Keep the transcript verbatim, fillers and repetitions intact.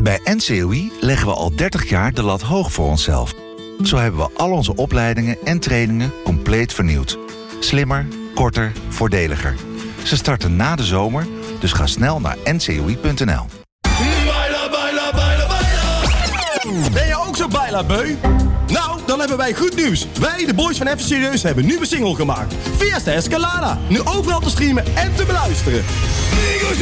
Bij N C O I leggen we al dertig jaar de lat hoog voor onszelf. Zo hebben we al onze opleidingen en trainingen compleet vernieuwd. Slimmer, korter, voordeliger. Ze starten na de zomer, dus ga snel naar n c o i punt n l. Ben je ook zo bailaarbeu? Nou, dan hebben wij goed nieuws. Wij, de boys van Even Serieus, hebben een nieuwe single gemaakt. Fiesta Escalada. Nu overal te streamen en te beluisteren.